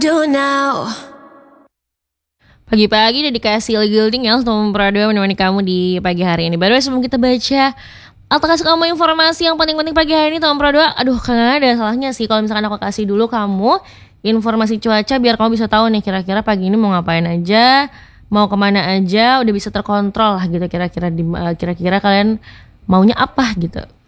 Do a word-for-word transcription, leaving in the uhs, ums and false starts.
Do now. Pagi-pagi udah dikasih gilding ya Tom Prado menemani kamu di pagi hari ini. Baru sebelum kita baca atau kasih kamu informasi yang penting-penting pagi hari ini Tom Prado, aduh kagak ada salahnya sih kalau misalkan aku kasih dulu kamu informasi cuaca biar kamu bisa tahu nih kira-kira pagi ini mau ngapain aja, mau kemana aja, udah bisa terkontrol lah gitu kira-kira di, kira-kira kalian maunya apa gitu.